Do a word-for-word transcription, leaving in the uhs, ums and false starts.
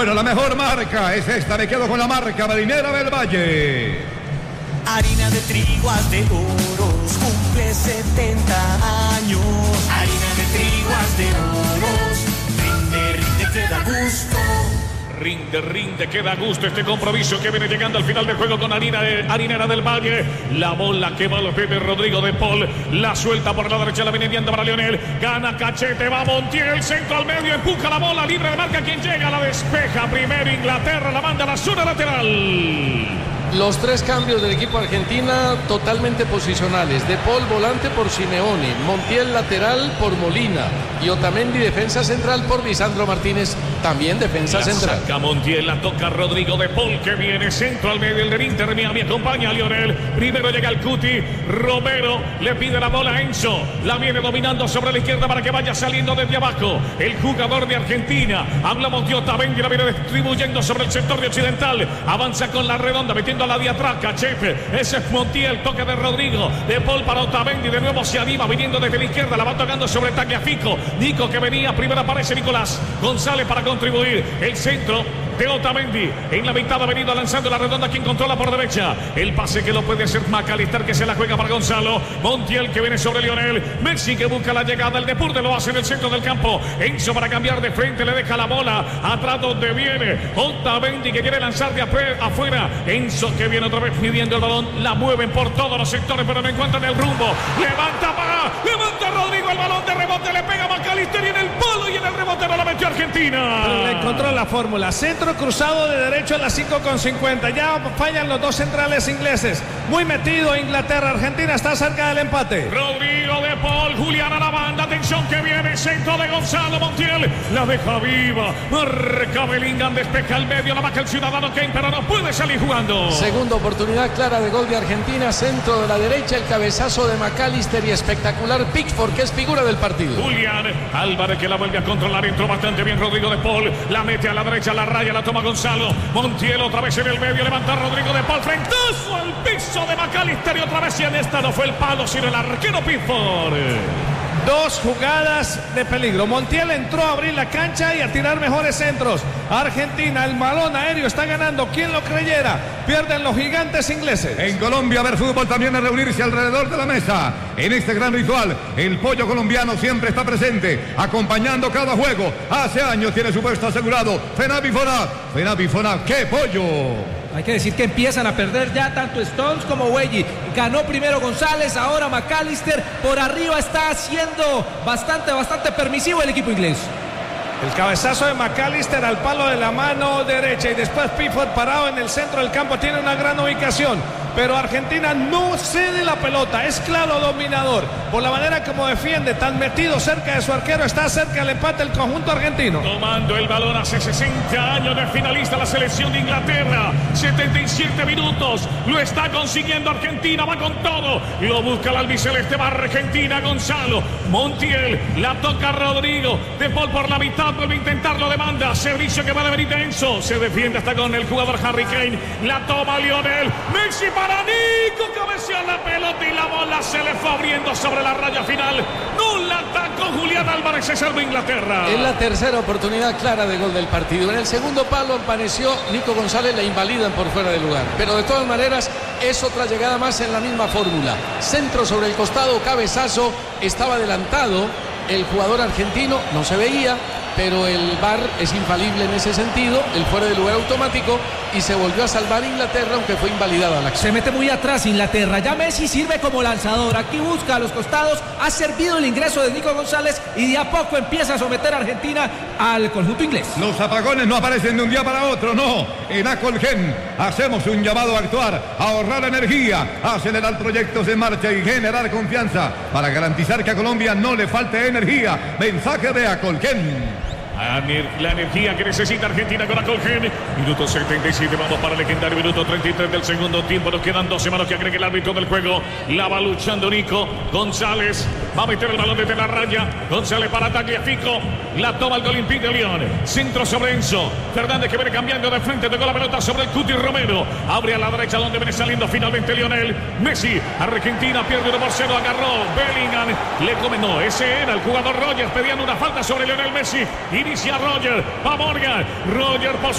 Bueno, la mejor marca es esta. Me quedo con la marca Marinera del Valle. Harina de trigo haz de oros, cumple setenta años. Harina de trigo haz de oros, rinde, rinde, queda gusto. Rinde, rinde, queda gusto este compromiso que viene llegando al final del juego con Harina de, Harinera del Valle. La bola que va a los pies de Rodrigo de Paul. La suelta por la derecha, la viene viendo para Lionel. Gana Cachete, va Montiel, centro al medio, empuja la bola, libre de marca. Quien llega, la despeja primero Inglaterra, la manda a la zona lateral. Los tres cambios del equipo argentina totalmente posicionales. De Paul volante por Simeone, Montiel lateral por Molina y Otamendi defensa central por Lisandro Martínez, también defensa la central. Saca Montiel, la toca Rodrigo de Paul que viene centro al medio, el del Inter Miami acompaña a Lionel. Primero llega el Cuti, Romero le pide la bola a Enzo, la viene dominando sobre la izquierda para que vaya saliendo desde abajo. El jugador de Argentina, hablamos de Otamendi, la viene distribuyendo sobre el sector de occidental, avanza con la redonda metiendo a la de atrás, Cachete, ese es Montiel, toque de Rodrigo, de Paul para Otamendi, de nuevo se anima, viniendo desde la izquierda, la va tocando sobre Tagliafico, Nico que venía, primero aparece Nicolás González para contribuir, el centro de Otamendi, en la mitad ha venido lanzando la redonda, quien controla por derecha, el pase que lo puede hacer McAllister, que se la juega para Gonzalo, Montiel que viene sobre Lionel, Messi que busca la llegada, el Deporte lo hace en el centro del campo, Enzo para cambiar de frente, le deja la bola, atrás donde viene, Otamendi que quiere lanzar de afuera, Enzo que viene otra vez midiendo el balón, la mueven por todos los sectores, pero no encuentran el rumbo, levanta para, levanta Rodrigo el balón de rebote, le pega McAllister y en el palo y en el rebote no la metió Argentina. Pero le encontró la fórmula, centro cruzado de derecho a las cinco con cincuenta, ya fallan los dos centrales ingleses, muy metido Inglaterra, Argentina está cerca del empate. Rodrigo de Paul, Julián a la banda, atención que viene, centro de Gonzalo, Montiel, la deja viva, marca Bellingham, despeja al medio, la marca el ciudadano Kane, pero no puede salir jugando. Segunda oportunidad clara de gol de Argentina, centro de la derecha, el cabezazo de McAllister y espectacular Pickford, que es figura del partido. Julián Álvarez que la vuelve a controlar, entró bastante bien Rodrigo de Paul, la mete a la derecha, la raya, la toma Gonzalo, Montiel otra vez en el medio, levanta Rodrigo de Paul, frentazo al piso de McAllister y otra vez, y en esta no fue el palo, sino el arquero Pickford. Dos jugadas de peligro. Montiel entró a abrir la cancha y a tirar mejores centros. Argentina, el balón aéreo está ganando. ¿Quién lo creyera? Pierden los gigantes ingleses. En Colombia, ver fútbol también es reunirse alrededor de la mesa. En este gran ritual, el pollo colombiano siempre está presente, acompañando cada juego. Hace años tiene su puesto asegurado. Fenavi Fonat. Fenavi Fonat, ¡qué pollo! Hay que decir que empiezan a perder ya tanto Stones como Weggy. Ganó primero González, ahora McAllister. Por arriba está siendo bastante, bastante permisivo el equipo inglés. El cabezazo de McAllister al palo de la mano derecha y después Pickford parado en el centro del campo. Tiene una gran ubicación, pero Argentina no cede la pelota, es claro dominador. Por la manera como defiende, tan metido cerca de su arquero, está cerca del empate el conjunto argentino. Tomando el balón hace sesenta años de finalista la selección de Inglaterra. setenta y siete minutos, lo está consiguiendo Argentina, va con todo. Lo busca el albiceleste, va Argentina, Gonzalo. Montiel, la toca Rodrigo. De Paul por la mitad, vuelve a intentarlo, demanda. Servicio que va de venir Enzo. Se defiende hasta con el jugador Harry Kane. La toma Lionel. Messi para Nico, cabecea la pelota y la bola se le fue abriendo sobre la raya final. No la atacó Julián Álvarez, se salva Inglaterra. Es la tercera oportunidad clara de gol del partido. En el segundo palo apareció Nico González, la invalidan por fuera de lugar. Pero de todas maneras es otra llegada más en la misma fórmula. Centro sobre el costado, cabezazo, estaba adelantado el jugador argentino, no se veía, pero el V A R es infalible en ese sentido, el fuera de lugar automático, y se volvió a salvar Inglaterra, aunque fue invalidada la acción. Se mete muy atrás Inglaterra, ya Messi sirve como lanzador, aquí busca a los costados, ha servido el ingreso de Nico González y de a poco empieza a someter a Argentina al conjunto inglés. Los apagones no aparecen de un día para otro, no. En Acolgen hacemos un llamado a actuar, a ahorrar energía, a acelerar proyectos en marcha y generar confianza para garantizar que a Colombia no le falte energía. Mensaje de Acolgen. La energía que necesita Argentina con Acolgen. Minuto setenta y siete, vamos para el legendario minuto treinta y tres del segundo tiempo. Nos quedan doce manos que agrega el árbitro del juego. La va luchando Nico González. Va a meter el balón desde la raya. González para Tagliafico. La toma el Olympique de Lyon. Centro sobre Enzo. Fernández que viene cambiando de frente. Tocó la pelota sobre el Cuti Romero. Abre a la derecha donde viene saliendo finalmente Lionel. Messi. Argentina pierde uno por cero. Agarró Bellingham. Le come. No, ese era el jugador Roger. Pedían una falta sobre Lionel Messi. Inicia Roger. Va Morgan. Roger por